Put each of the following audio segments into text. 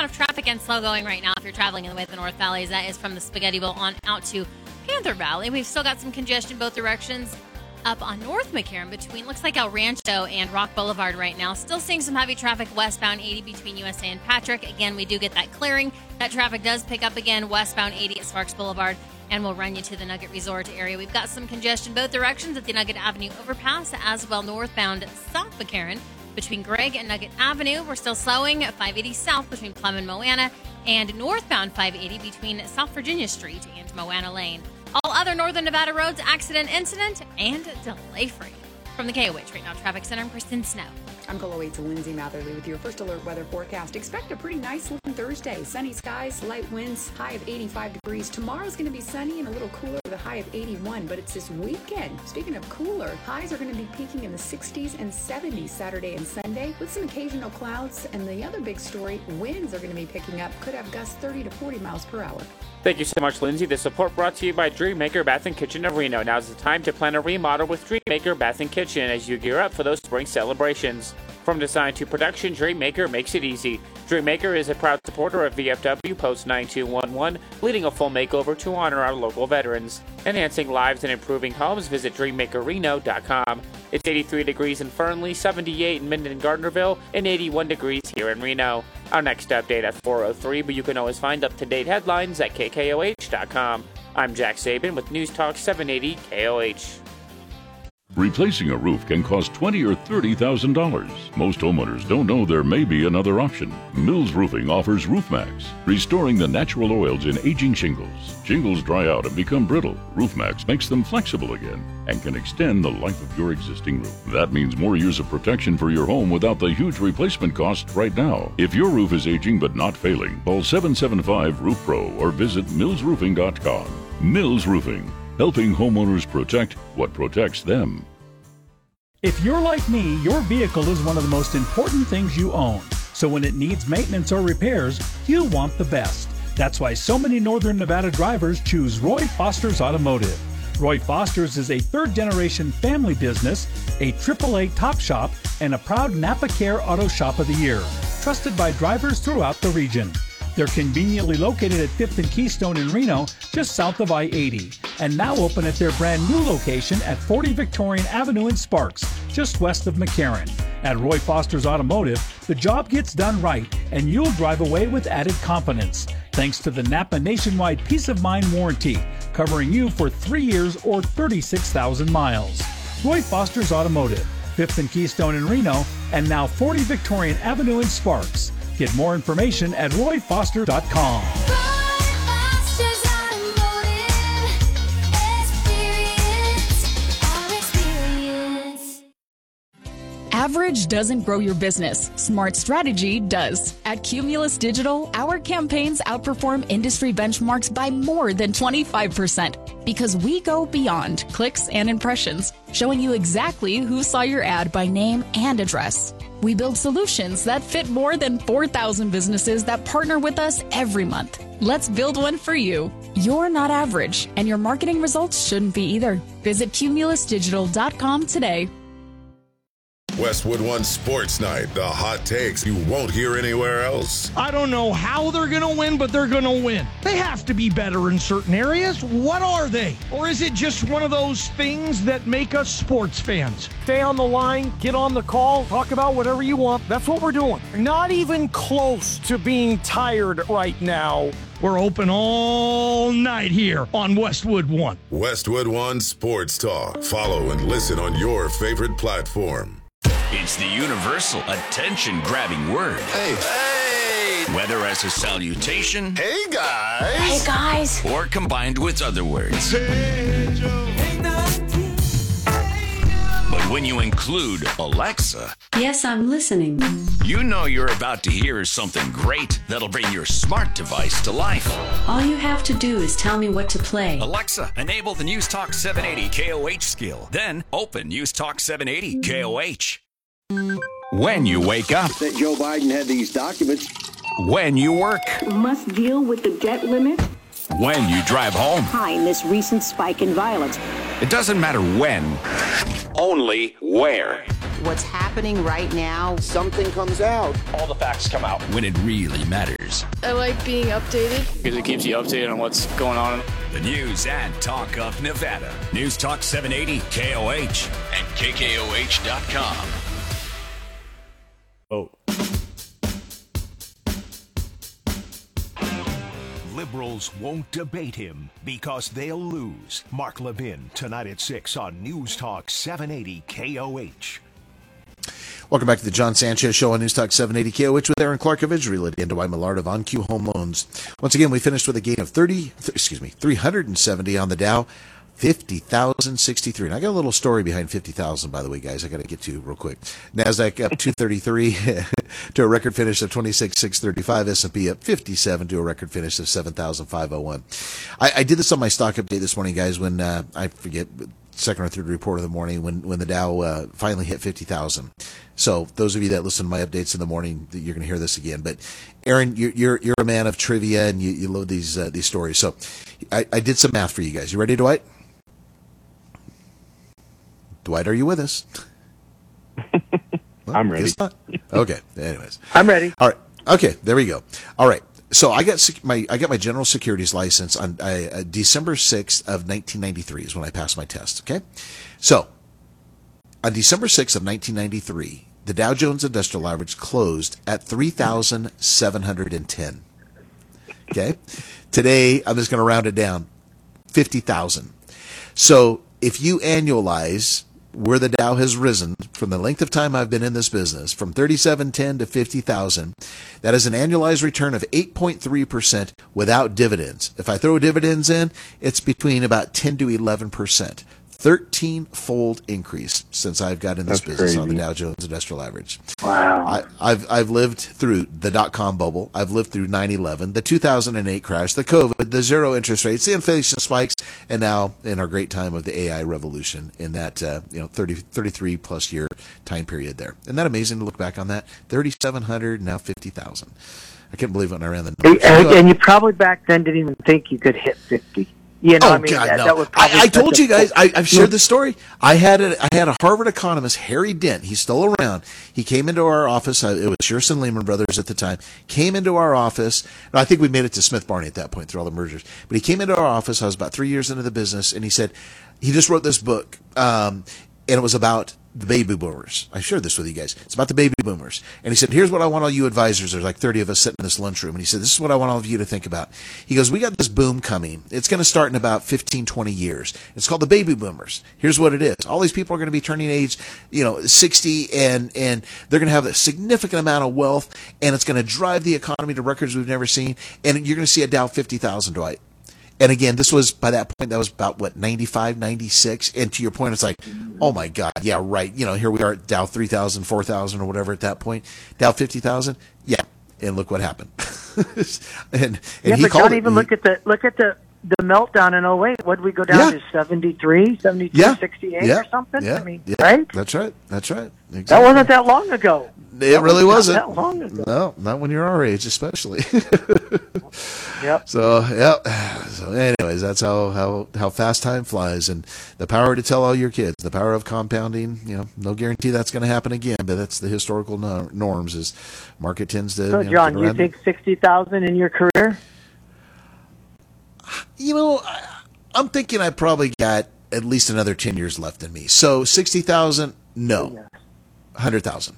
of traffic and slow going right now if you're traveling in the way of the North Valleys. That is from the Spaghetti Bowl on out to Panther Valley. We've still got some congestion both directions up on North McCarran between, looks like El Rancho and Rock Boulevard right now. Still seeing some heavy traffic westbound 80 between USA and Patrick. Again, we do get that clearing. That traffic does pick up again westbound 80 at Sparks Boulevard, and we'll run you to the Nugget Resort area. We've got some congestion both directions at the Nugget Avenue overpass, as well northbound South McCarran between Gregg and Nugget Avenue. We're still slowing at 580 south between Plum and Moana, and northbound 580 between South Virginia Street and Moana Lane. All other Northern Nevada roads, accident, incident, and delay-free. From the KOH Right Now Traffic Center, I'm Kristen Snow. I'm Goal 8's Lindsay Matherly with your first alert weather forecast. Expect a pretty nice looking Thursday. Sunny skies, light winds, high of 85 degrees. Tomorrow's going to be sunny and a little cooler with a high of 81, but it's this weekend. Speaking of cooler, highs are going to be peaking in the 60s and 70s Saturday and Sunday with some occasional clouds. And the other big story, winds are going to be picking up. Could have gusts 30 to 40 miles per hour. Thank you so much, Lindsay. The support brought to you by Dreammaker Bath & Kitchen of Reno. Now's the time to plan a remodel with Dreammaker Bath & Kitchen as you gear up for those spring celebrations. From design to production, Dreammaker makes it easy. Dreammaker is a proud supporter of VFW Post 9211, leading a full makeover to honor our local veterans. Enhancing lives and improving homes, visit DreammakerReno.com. It's 83 degrees in Fernley, 78 in Minden and Gardnerville, and 81 degrees here in Reno. Our next update at 4:03, but you can always find up-to-date headlines at KKOH.com. I'm Jack Sabin with News Talk 780 KOH. Replacing a roof can cost $20,000 or $30,000. Most homeowners don't know there may be another option. Mills Roofing offers RoofMax, restoring the natural oils in aging shingles. Shingles dry out and become brittle. RoofMax makes them flexible again and can extend the life of your existing roof. That means more years of protection for your home without the huge replacement cost right now. If your roof is aging but not failing, call 775-ROOF-PRO or visit millsroofing.com. Mills Roofing, helping homeowners protect what protects them. If you're like me, your vehicle is one of the most important things you own. So when it needs maintenance or repairs, you want the best. That's why so many Northern Nevada drivers choose Roy Foster's Automotive. Roy Foster's is a third-generation family business, a AAA top shop, and a proud Napa Care Auto Shop of the Year, trusted by drivers throughout the region. They're conveniently located at 5th and Keystone in Reno, just south of I-80, and now open at their brand new location at 40 Victorian Avenue in Sparks, just west of McCarran. At Roy Foster's Automotive, the job gets done right, and you'll drive away with added confidence, thanks to the Napa Nationwide Peace of Mind Warranty, covering you for 3 years or 36,000 miles. Roy Foster's Automotive, 5th and Keystone in Reno, and now 40 Victorian Avenue in Sparks. Get more information at royfoster.com. Average doesn't grow your business. Smart strategy does. At Cumulus Digital, our campaigns outperform industry benchmarks by more than 25% because we go beyond clicks and impressions, showing you exactly who saw your ad by name and address. We build solutions that fit more than 4,000 businesses that partner with us every month. Let's build one for you. You're not average, and your marketing results shouldn't be either. Visit cumulusdigital.com today. Westwood One Sports Night, the hot takes you won't hear anywhere else. I don't know how they're going to win, but they're going to win. They have to be better in certain areas. What are they? Or is it just one of those things that make us sports fans? Stay on the line, get on the call, talk about whatever you want. That's what we're doing. Not even close to being tired right now. We're open all night here on Westwood One. Westwood One Sports Talk. Follow and listen on your favorite platform. It's the universal attention-grabbing word. Hey. Whether as a salutation. Hey, guys. Hey, guys. Or combined with other words. Hey, Joe. But when you include Alexa. Yes, I'm listening. You know you're about to hear something great that'll bring your smart device to life. All you have to do is tell me what to play. Alexa, enable the News Talk 780 KOH skill. Then open News Talk 780 KOH. When you wake up. That Joe Biden had these documents. When you work. Must deal with the debt limit. When you drive home. Behind this recent spike in violence. It doesn't matter when, only where. what's happening right now. Something comes out. All the facts come out. When it really matters. I like being updated. Because it keeps you updated on what's going on. The news and talk of Nevada. News Talk 780 KOH and KKOH.com. Oh. Liberals won't debate him because they'll lose. Mark Levin, tonight at 6 on News Talk 780 KOH. Welcome back to the John Sanchez Show on News Talk 780 KOH with Aaron Clark of Israel and Dwight Millard of On-Q Home Loans. Once again, we finished with a gain of 370 on the Dow, 50,063. And I got a little story behind 50,000, by the way, guys. I got to get to real quick. NASDAQ up 233 to a record finish of 26,635. S&P up 57 to a record finish of 7,501. I did this on my stock update this morning, guys, when I forget second or third report of the morning when the Dow finally hit 50,000. So those of you that listen to my updates in the morning, you're going to hear this again. But Aaron, you're a man of trivia and you load these stories. So I did some math for you guys. You ready, Dwight? Dwight, are you with us? Well, I'm ready. Okay. Anyways, I'm ready. All right. Okay. There we go. All right. So I got my general securities license on December 6th of 1993 is when I passed my test. Okay. So on December 6th of 1993, the Dow Jones Industrial Average closed at 3,710. Okay. Today, I'm just going to round it down, 50,000. So if you annualize where the Dow has risen from the length of time I've been in this business, from 3710 to 50,000, that is an annualized return of 8.3% without dividends. If I throw dividends in, it's between about 10 to 11%. 13-fold increase since I've got in this business on the Dow Jones Industrial Average. Wow. I've lived through the dot-com bubble. I've lived through 9/11, the 2008 crash, the COVID, the zero interest rates, the inflation spikes, and now in our great time of the AI revolution in that 33 plus year time period there. Isn't that amazing to look back on that? 3,700, now 50,000. I can't believe when I ran the numbers. And you probably back then didn't even think you could hit 50. You know, God, no. that was I told you guys, I've shared this story. I had a Harvard economist, Harry Dent. He's still around. He came into our office. It was Shearson Lehman Brothers at the time. Came into our office. I think we made it to Smith Barney at that point through all the mergers. But he came into our office. I was about 3 years into the business, and he said he just wrote this book, and it was about the baby boomers. I shared this with you guys. It's about the baby boomers. And he said, here's what I want all you advisors, there's like 30 of us sitting in this lunchroom. And he said, this is what I want all of you to think about. He goes, we got this boom coming. It's going to start in about 15, 20 years. It's called the baby boomers. Here's what it is. All these people are going to be turning age, 60, and they're going to have a significant amount of wealth, and it's going to drive the economy to records we've never seen. And you're going to see a Dow 50,000, Dwight. And again, this was, by that point, that was about, 95, 96? And to your point, it's like, oh my God, yeah, right. Here we are at Dow 3,000, 4,000 or whatever at that point. Dow 50,000, yeah. And look what happened. and yeah, he but called don't even look at the meltdown in 08. What did we go down to, 73, 72, 68 or something? Yeah, I mean, right? That's right. Exactly. That wasn't that long ago. It really wasn't. That long ago. No, not when you're our age, especially. Yep. So anyways, that's how fast time flies, and the power to tell all your kids, the power of compounding. No guarantee that's going to happen again, but that's the historical norms. Is market tends to. So, John, you think 60,000 in your career? I'm thinking I probably got at least another 10 years left in me. So 60,000, no, 100,000.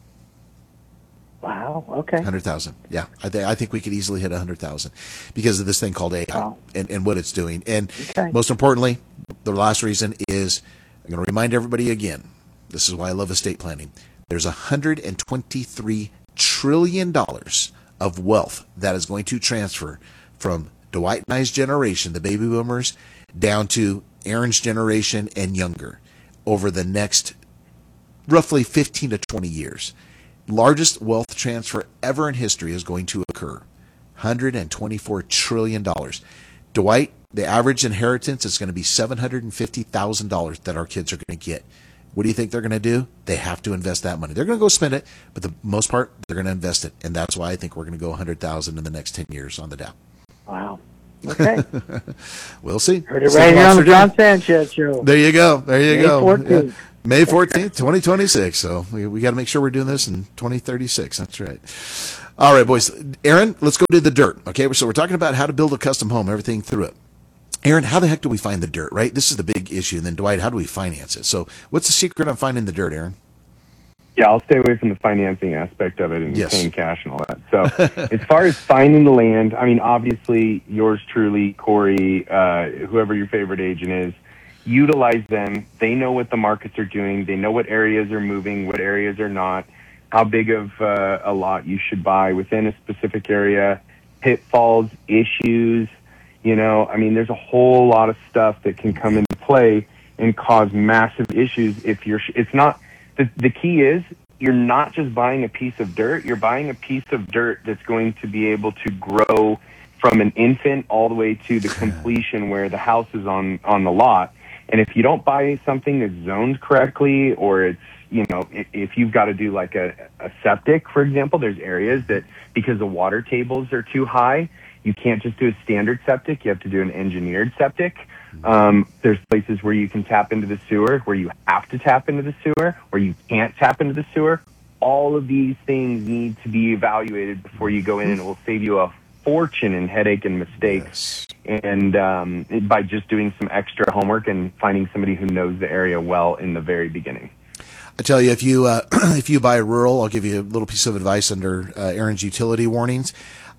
Wow. Okay. 100,000. Yeah, I think we could easily hit 100,000 because of this thing called AI and what it's doing. And most importantly, the last reason is I'm going to remind everybody again. This is why I love estate planning. There's $123 trillion of wealth that is going to transfer from Dwight and I's generation, the baby boomers, down to Aaron's generation and younger over the next roughly 15 to 20 years. Largest wealth transfer ever in history is going to occur. $124 trillion. Dwight, the average inheritance is going to be $750,000 that our kids are going to get. What do you think they're going to do? They have to invest that money. They're going to go spend it, but the most part, they're going to invest it. And that's why I think we're going to go 100,000 in the next 10 years on the Dow. Wow. Okay. We'll see. Heard it right here on the John Sanchez Show. There you go. There you go. 14th. Yeah. May 14th, 2026. So we got to make sure we're doing this in 2036. That's right. All right, boys. Aaron, let's go to the dirt. Okay, so we're talking about how to build a custom home, everything through it. Aaron, how the heck do we find the dirt, right? This is the big issue. And then, Dwight, how do we finance it? So what's the secret on finding the dirt, Aaron? Yeah, I'll stay away from the financing aspect of it and Yes. paying cash and all that. So as far as finding the land, I mean, obviously, yours truly, Corey, whoever your favorite agent is, utilize them. They know what the markets are doing. They know what areas are moving, what areas are not, how big of a lot you should buy within a specific area, pitfalls, issues. You know, I mean, there's a whole lot of stuff that can come into play and cause massive issues if it's not. The key is you're not just buying a piece of dirt. You're buying a piece of dirt that's going to be able to grow from an infant all the way to the completion where the house is on the lot. And if you don't buy something that's zoned correctly, or it's, you know, if you've got to do like a septic, for example, there's areas that because the water tables are too high, you can't just do a standard septic. You have to do an engineered septic. There's places where you can tap into the sewer, where you have to tap into the sewer, where you can't tap into the sewer. All of these things need to be evaluated before you go in, and it will save you a fortune in headache and mistakes. Yes. And by just doing some extra homework and finding somebody who knows the area well in the very beginning. I tell you, if you buy rural, I'll give you a little piece of advice under Aaron's utility warnings.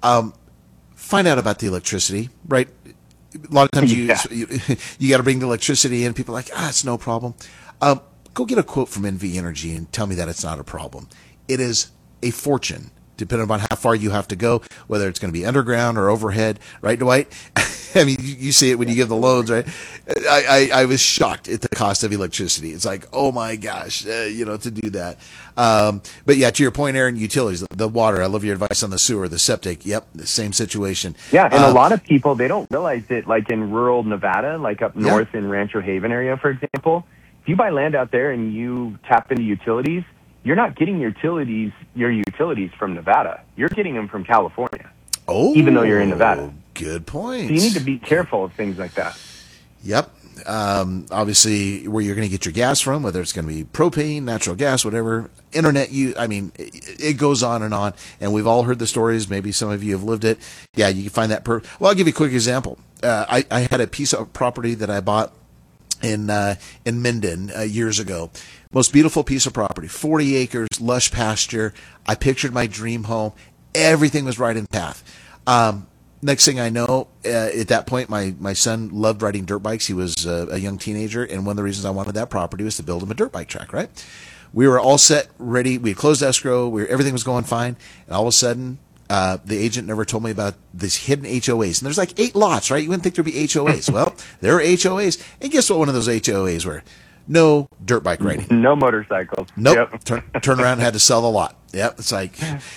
Find out about the electricity, right? A lot of times you got to bring the electricity in. People are like, it's no problem. Go get a quote from NV Energy and tell me that it's not a problem. It is a fortune, depending upon how far you have to go, whether it's going to be underground or overhead, right, Dwight? I mean, you see it when you give the loans, right? I was shocked at the cost of electricity. It's like, oh my gosh, to do that. But yeah, to your point, Aaron, utilities, the water. I love your advice on the sewer, the septic. Yep, the same situation. Yeah, and a lot of people, they don't realize that, like in rural Nevada, like up north in Rancho Haven area, for example, if you buy land out there and you tap into utilities, you're not getting your utilities from Nevada. You're getting them from California. Oh, even though you're in Nevada. Good point. So you need to be careful of things like that. Yep. Obviously, where you're going to get your gas from, whether it's going to be propane, natural gas, whatever, internet, it goes on. And we've all heard the stories. Maybe some of you have lived it. Yeah, you can find that. Well, I'll give you a quick example. I had a piece of property that I bought in Minden years ago. Most beautiful piece of property, 40 acres, lush pasture. I pictured my dream home. Everything was right in path. Next thing I know, at that point, my son loved riding dirt bikes. He was a young teenager, and one of the reasons I wanted that property was to build him a dirt bike track, right? We were all set, ready. We had closed escrow. Everything was going fine. And all of a sudden, the agent never told me about these hidden HOAs. And there's like 8 lots, right? You wouldn't think there'd be HOAs. Well, there are HOAs. And guess what one of those HOAs were? No dirt bike riding. No motorcycles. Nope. Yep. Turn around and had to sell the lot. Yep. It's like,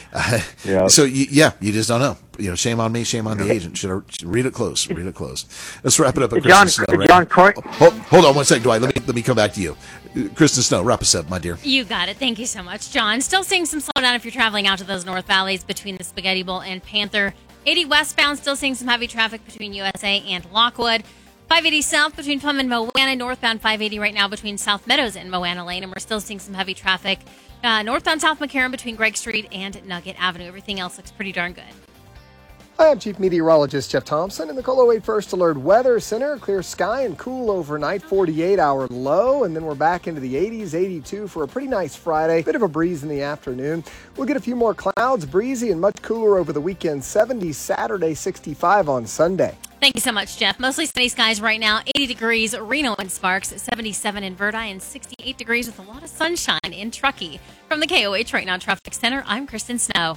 so you just don't know. Shame on me, shame on the agent. Should read it close. Read it close. Let's wrap it up. John Coy. Hold on one second, Dwight. Let me come back to you. Kristen Snow, wrap us up, my dear. You got it. Thank you so much, John. Still seeing some slowdown if you're traveling out to those North Valleys between the Spaghetti Bowl and Panther. 80 westbound, still seeing some heavy traffic between USA and Lockwood. 580 south between Plum and Moana, northbound 580 right now between South Meadows and Moana Lane, and we're still seeing some heavy traffic northbound South McCarran between Gregg Street and Nugget Avenue. Everything else looks pretty darn good. Hi, I'm Chief Meteorologist Jeff Thompson in the KOLO 8 First Alert Weather Center. Clear sky and cool overnight, 48-hour low, and then we're back into the 80s, 82 for a pretty nice Friday. Bit of a breeze in the afternoon. We'll get a few more clouds, breezy, and much cooler over the weekend. 70 Saturday, 65 on Sunday. Thank you so much, Jeff. Mostly sunny skies right now. 80 degrees, Reno and Sparks, 77 in Verdi, and 68 degrees with a lot of sunshine in Truckee. From the KOH Right Now Traffic Center, I'm Kristen Snow.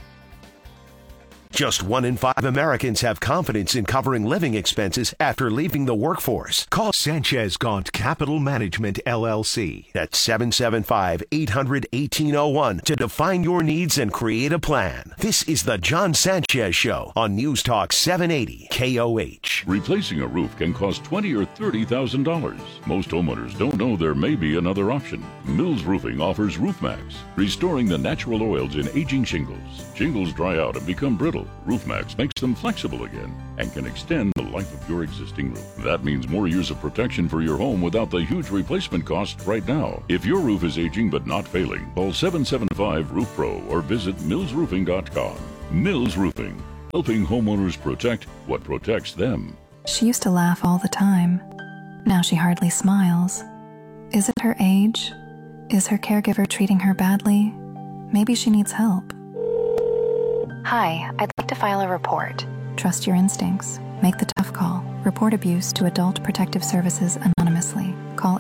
Just 1 in 5 Americans have confidence in covering living expenses after leaving the workforce. Call Sanchez Gaunt Capital Management, LLC at 775-800-1801 to define your needs and create a plan. This is the John Sanchez Show on News Talk 780 KOH. Replacing a roof can cost $20,000 or $30,000. Most homeowners don't know there may be another option. Mills Roofing offers RoofMax, restoring the natural oils in aging shingles. Shingles dry out and become brittle. RoofMax makes them flexible again and can extend the life of your existing roof. That means more years of protection for your home without the huge replacement cost right now. If your roof is aging but not failing, call 775-ROOF-PRO or visit millsroofing.com. Mills Roofing, helping homeowners protect what protects them. She used to laugh all the time. Now she hardly smiles. Is it her age? Is her caregiver treating her badly? Maybe she needs help. Hi, I'd like to file a report. Trust your instincts. Make the tough call. Report abuse to Adult Protective Services anonymously. Call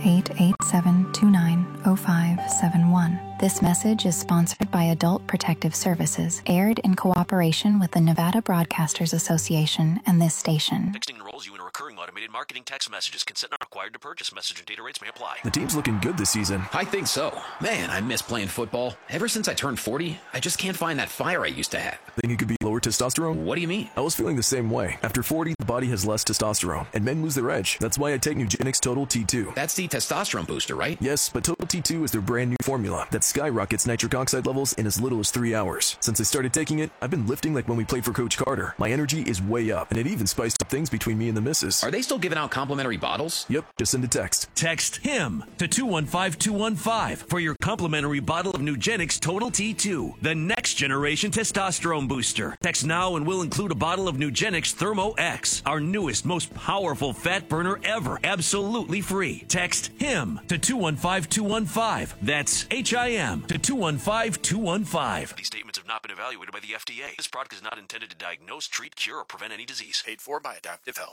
888-729-0571. This message is sponsored by Adult Protective Services, aired in cooperation with the Nevada Broadcasters Association and this station. Texting enrolls you in a recurring automated marketing text messages. Consent not required to purchase. Message and data rates may apply. The team's looking good this season. I think so. Man, I miss playing football. Ever since I turned 40, I just can't find that fire I used to have. Think it could be lower testosterone? What do you mean? I was feeling the same way. After 40, the body has less testosterone, and men lose their edge. That's why I take Nugenix Total T2. That's the testosterone booster, right? Yes, but Total T2 is their brand new formula that skyrockets nitric oxide levels in as little as 3 hours. Since I started taking it, I've been lifting like when we played for Coach Carter. My energy is way up, and it even spiced up things between me and the missus. Are they still giving out complimentary bottles? Yep, just send a text. Text HIM to 215-215 for your complimentary bottle of Nugenix Total T2, the next generation testosterone booster. Text now and we'll include a bottle of Nugenix Thermo X, our newest, most powerful fat burner ever, absolutely free. Text HIM to 215-215. That's HIM to 215-215. These statements have not been evaluated by the FDA. This product is not intended to diagnose, treat, cure, or prevent any disease. Paid for by Adaptive Health.